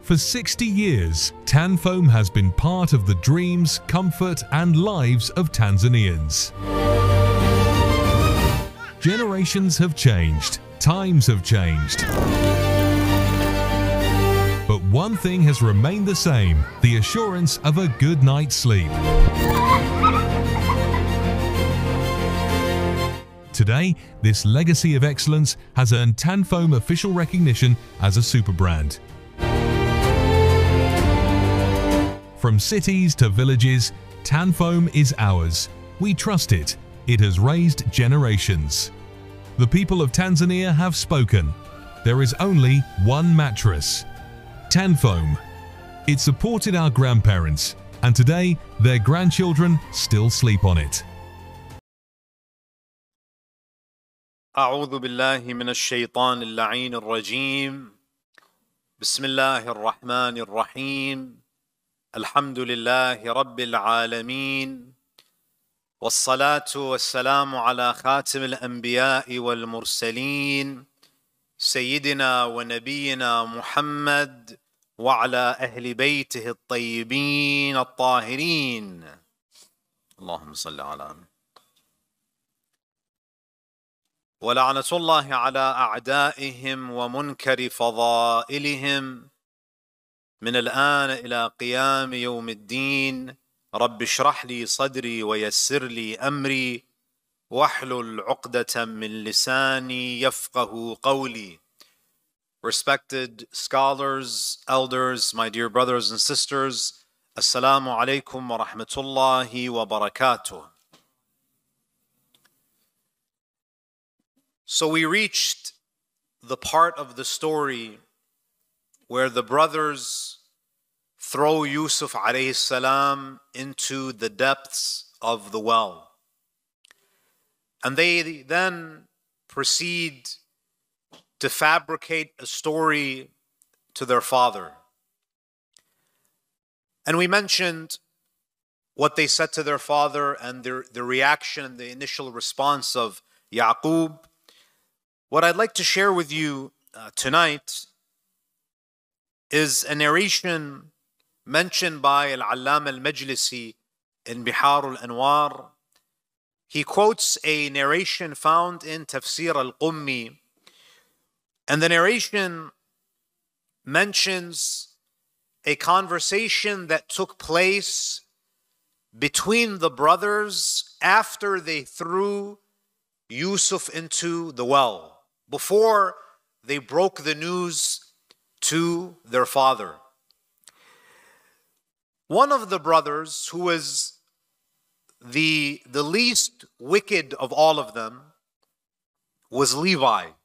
For 60 years, Tanfoam has been part of the dreams, comfort and lives of Tanzanians. Generations have changed, times have changed. But one thing has remained the same, the assurance of a good night's sleep. Today, this legacy of excellence has earned Tanfoam official recognition as a super brand. From cities to villages, Tanfoam is ours. We trust it. It has raised generations. The people of Tanzania have spoken. There is only one mattress, Tanfoam. It supported our grandparents, and today their grandchildren still sleep on it. أعوذ بالله من الشيطان اللعين الرجيم. بسم الله الرحمن الرحيم. الحمد لله رب العالمين، والصلاة والسلام على خاتم الأنبياء والمرسلين سيدنا ونبينا محمد وعلى أهل بيته الطيبين الطاهرين. اللهم صل على محمد. ولعنة الله على أعدائهم ومنكر فضائلهم من الآن إلى قيام يوم الدين. رب اشرح لي صدري ويسر لي أمري واحلل عقدة من لساني يفقه قولي. Respected scholars, elders, my dear brothers and sisters, Assalamu alaikum wa rahmatullahi wa barakatuh. So we reached the part of the story where the brothers throw Yusuf alayhi salam into the depths of the well. And they then proceed to fabricate a story to their father. And we mentioned what they said to their father and the reaction and the initial response of Yaqub. What I'd like to share with you tonight is a narration mentioned by Al-Allama Al-Majlisi in Bihar Al-Anwar. He quotes a narration found in Tafsir Al-Qummi, and the narration mentions a conversation that took place between the brothers after they threw Yusuf into the well, before they broke the news to their father. One of the brothers, who was the least wicked of all of them, was Levi.